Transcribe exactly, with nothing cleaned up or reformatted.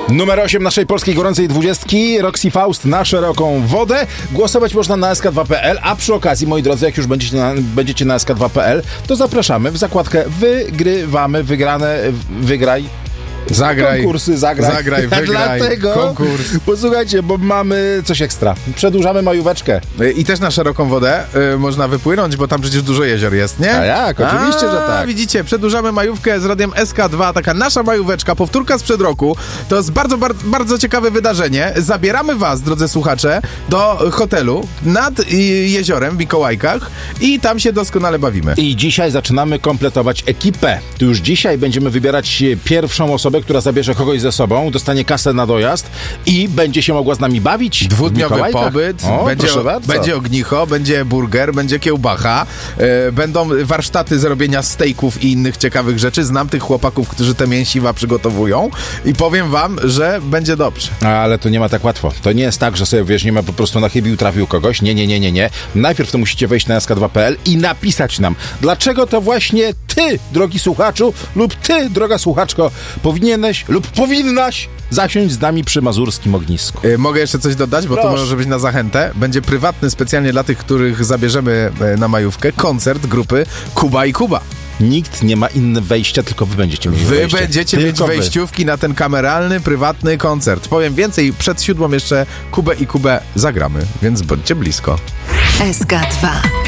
Numer osiem naszej polskiej gorącej dwudziestki, Roxy Faust na szeroką wodę. Głosować można na S K dwa kropka P L, a przy okazji, moi drodzy, jak już będziecie na, będziecie na S K dwa kropka P L, to zapraszamy w zakładkę Wygrywamy, wygrane, wygraj. Zagraj. Konkursy, zagraj. Zagraj, wygraj. Dlatego, konkurs. Posłuchajcie, bo mamy coś ekstra. Przedłużamy majóweczkę. I też na szeroką wodę y, można wypłynąć, bo tam przecież dużo jezior jest, nie? A jak? Oczywiście, A, że tak. Widzicie, przedłużamy majówkę z radiem S K dwa, taka nasza majóweczka, powtórka sprzed roku. To jest bardzo, bardzo, bardzo ciekawe wydarzenie. Zabieramy was, drodzy słuchacze, do hotelu nad y, jeziorem w Mikołajkach i tam się doskonale bawimy. I dzisiaj zaczynamy kompletować ekipę. Tu już dzisiaj będziemy wybierać pierwszą osobę, która zabierze kogoś ze sobą, dostanie kasę na dojazd i będzie się mogła z nami bawić. Dwudniowy pobyt, o, będzie, bardzo. będzie ognicho, będzie burger, będzie kiełbacha, e, będą warsztaty zrobienia stejków i innych ciekawych rzeczy. Znam tych chłopaków, którzy te mięsiwa przygotowują i powiem wam, że będzie dobrze. Ale to nie ma tak łatwo. To nie jest tak, że sobie, wiesz, nie ma po prostu nachybił, trafił kogoś. Nie, nie, nie, nie, nie. Najpierw to musicie wejść na S K dwa kropka P L i napisać nam, dlaczego to właśnie ty, drogi słuchaczu, lub ty, droga słuchaczko, powinieneś lub powinnaś zasiąść z nami przy mazurskim ognisku. Yy, mogę jeszcze coś dodać, bo Proszę. to może być na zachętę. Będzie prywatny specjalnie dla tych, których zabierzemy yy, na majówkę, koncert grupy Kuba i Kuba. Nikt nie ma innego wejścia, tylko wy będziecie mieli Wy wejście. będziecie Tylko mieć wy. wejściówki na ten kameralny, prywatny koncert. Powiem więcej, przed siódmą jeszcze Kubę i Kubę zagramy, więc bądźcie blisko. S K dwa.